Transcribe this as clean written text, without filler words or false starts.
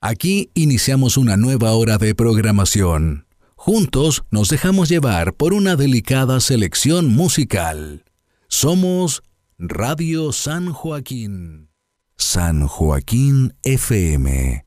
Aquí iniciamos una nueva hora de programación. Juntos nos dejamos llevar por una delicada selección musical. Somos Radio San Joaquín. San Joaquín FM